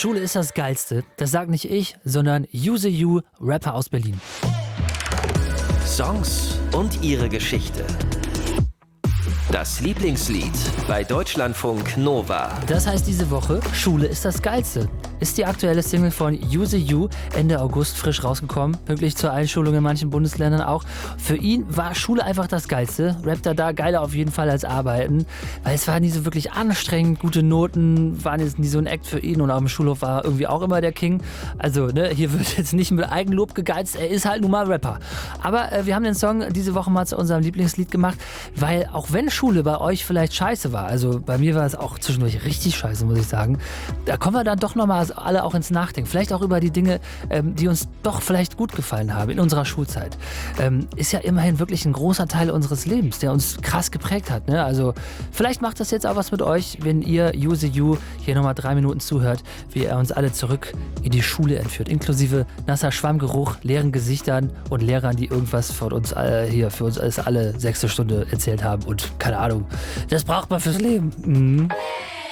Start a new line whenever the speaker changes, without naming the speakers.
Schule ist das Geilste. Das sagt nicht ich, sondern Use You, Rapper aus Berlin.
Songs und ihre Geschichte. Das Lieblingslied bei Deutschlandfunk Nova.
Das heißt diese Woche, Schule ist das Geilste. Ist die aktuelle Single von Use You Ende August frisch rausgekommen, pünktlich zur Einschulung in manchen Bundesländern auch. Für ihn war Schule einfach das Geilste. Rappt er da geiler auf jeden Fall als Arbeiten, weil es war nie so wirklich anstrengend, gute Noten waren jetzt nie so ein Act für ihn und auf dem Schulhof war er irgendwie auch immer der King. Also hier wird jetzt nicht mit Eigenlob gegeizt, er ist halt nun mal Rapper. Aber wir haben den Song diese Woche mal zu unserem Lieblingslied gemacht, weil auch wenn Schule bei euch vielleicht scheiße war, also bei mir war es auch zwischendurch richtig scheiße, muss ich sagen, da kommen wir dann doch nochmal alle auch ins Nachdenken. Vielleicht auch über die Dinge, die uns doch vielleicht gut gefallen haben in unserer Schulzeit. Ist ja immerhin wirklich ein großer Teil unseres Lebens, der uns krass geprägt hat. Ne? Also vielleicht macht das jetzt auch was mit euch, wenn ihr Use You hier nochmal 3 Minuten zuhört, wie er uns alle zurück in die Schule entführt. Inklusive nasser Schwammgeruch, leeren Gesichtern und Lehrern, die irgendwas von uns hier für uns alles alle 6. Stunde erzählt haben und keine Ahnung. Das braucht man fürs Leben. Mhm.